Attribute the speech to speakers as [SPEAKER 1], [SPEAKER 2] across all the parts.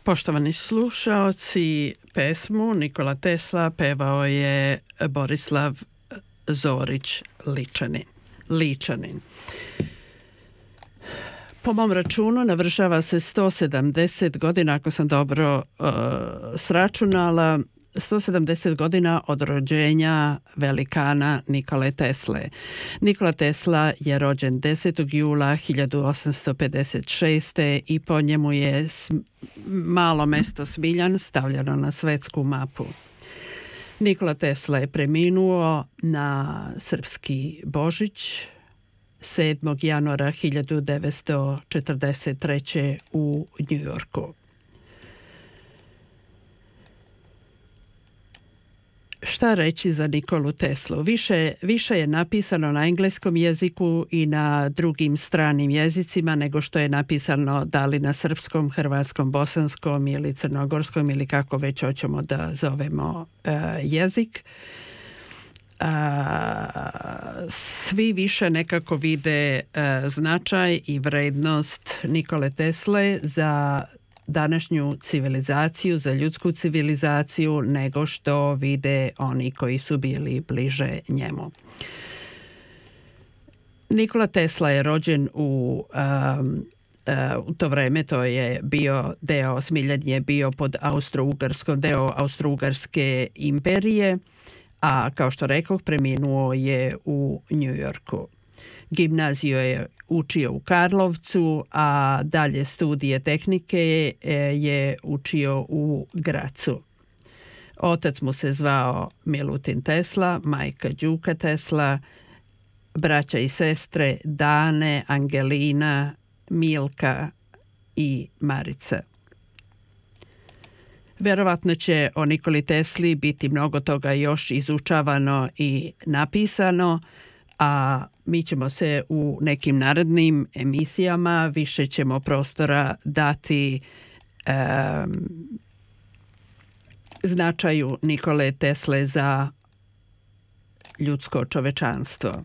[SPEAKER 1] Poštovani slušaoci, pesmu Nikola Tesla pevao je Borislav Zorić Ličanin. Po mom računu navršava se 170 godina, ako sam dobro sračunala, 170 godina od rođenja velikana Nikole Tesle. Nikola Tesla je rođen 10. jula 1856. i po njemu je malo mesto Smiljan stavljeno na svetsku mapu. Nikola Tesla je preminuo na srpski Božić 7. januara 1943. u Njujorku. Šta reći za Nikolu Teslu? Više je napisano na engleskom jeziku i na drugim stranim jezicima nego što je napisano da li na srpskom, hrvatskom, bosanskom ili crnogorskom ili kako već hoćemo da zovemo jezik. Svi više nekako vide značaj i vrednost Nikole Tesle za današnju civilizaciju, za ljudsku civilizaciju, nego što vide oni koji su bili bliže njemu. Nikola Tesla je rođen u to vreme, to je bio deo, Smiljan je bio pod deo Austro-Ugarske imperije, a kao što rekoh, preminuo je u Njujorku. Gimnaziju je učio u Karlovcu, a dalje studije tehnike je učio u Gracu. Otac mu se zvao Milutin Tesla, majka Đuka Tesla, braća i sestre Dane, Angelina, Milka i Marica. Verovatno će o Nikoli Tesli biti mnogo toga još izučavano i napisano, a mi ćemo se u nekim narednim emisijama više ćemo prostora dati značaju Nikole Tesle za ljudsko čovečanstvo.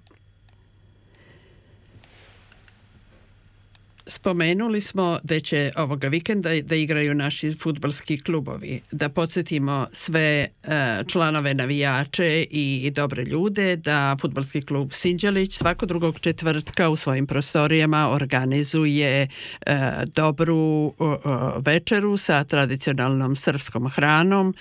[SPEAKER 1] Spomenuli smo da će ovoga vikenda da igraju naši fudbalski klubovi. Da podsjetimo sve članove, navijače i dobre ljude da fudbalski klub Sinđelić svako drugog četvrtka u svojim prostorijama organizuje dobru večeru sa tradicionalnom srpskom hranom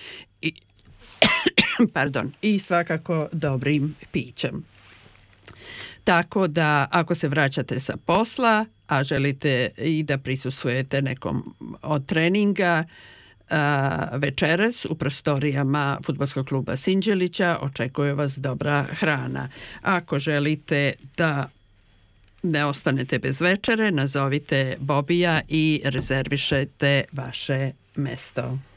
[SPEAKER 1] i svakako dobrim pićem. Tako da ako se vraćate sa posla, a želite i da prisustvujete nekom od treninga, večeras u prostorijama fudbalskog kluba Sinđelića očekuje vas dobra hrana. Ako želite da ne ostanete bez večere, nazovite Bobija i rezervišete vaše mesto.